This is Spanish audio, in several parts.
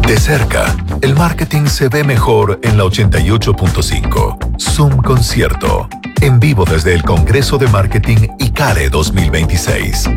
De cerca, el marketing se ve mejor en la 88.5. Zoom Concierto. En vivo desde el Congreso de Marketing ICARE 2026.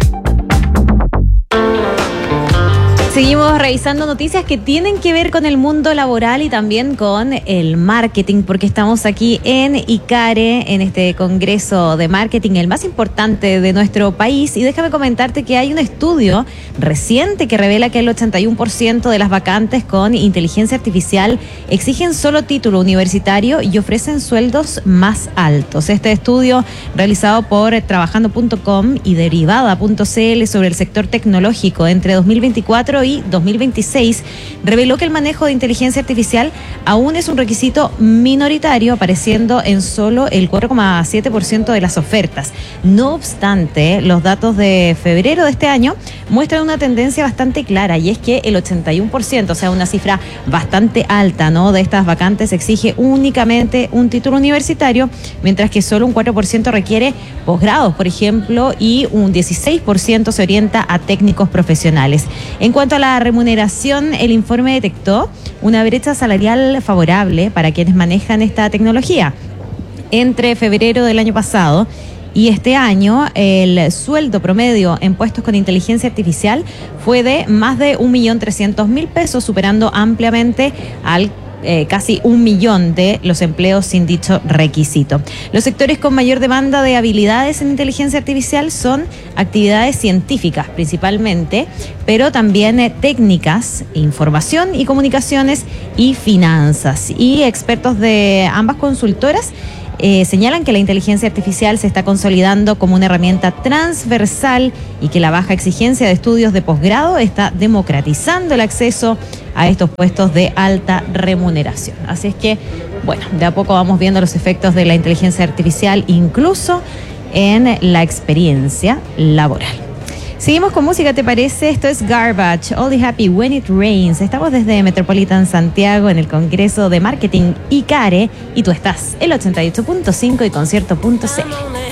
Seguimos revisando noticias que tienen que ver con el mundo laboral y también con el marketing, porque estamos aquí en ICARE, en este congreso de marketing, el más importante de nuestro país. Y déjame comentarte que hay un estudio reciente que revela que el 81% de las vacantes con inteligencia artificial exigen solo título universitario y ofrecen sueldos más altos. Este estudio, realizado por trabajando.com y derivada.cl sobre el sector tecnológico entre 2024 y 2026, reveló que el manejo de inteligencia artificial aún es un requisito minoritario, apareciendo en solo el 4,7% de las ofertas. No obstante, los datos de febrero de este año muestran una tendencia bastante clara, y es que el 81%, o sea, una cifra bastante alta, ¿no?, de estas vacantes exige únicamente un título universitario, mientras que solo un 4% requiere posgrados, por ejemplo, y un 16% se orienta a técnicos profesionales. En cuanto a la remuneración, el informe detectó una brecha salarial favorable para quienes manejan esta tecnología. Entre febrero del año pasado y este año, el sueldo promedio en puestos con inteligencia artificial fue de más de 1.300.000 pesos, superando ampliamente al casi 1 millón de los empleos sin dicho requisito. Los sectores con mayor demanda de habilidades en inteligencia artificial son actividades científicas principalmente, pero también técnicas, información y comunicaciones y finanzas. Y expertos de ambas consultoras señalan que la inteligencia artificial se está consolidando como una herramienta transversal y que la baja exigencia de estudios de posgrado está democratizando el acceso a estos puestos de alta remuneración. Así es que, bueno, de a poco vamos viendo los efectos de la inteligencia artificial incluso en la experiencia laboral. Seguimos con música, ¿te parece? Esto es Garbage, Only Happy When It Rains. Estamos desde Metropolitan Santiago en el Congreso de Marketing ICARE y tú estás el 88.5 y concierto.cl.